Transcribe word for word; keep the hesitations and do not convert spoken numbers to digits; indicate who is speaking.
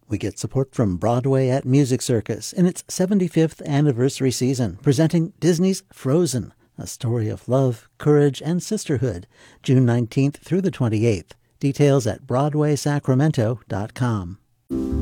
Speaker 1: We get support from Broadway at Music Circus in its seventy-fifth anniversary season, presenting Disney's Frozen, a story of love, courage, and sisterhood, June nineteenth through the twenty-eighth. Details at broadway sacramento dot com.